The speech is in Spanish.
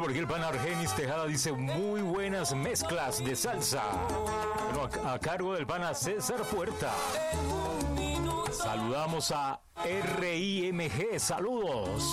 porque el pana Argenis Tejada dice muy buenas mezclas de salsa. Bueno, a cargo del pana César Puerta. Saludamos a RIMG, saludos.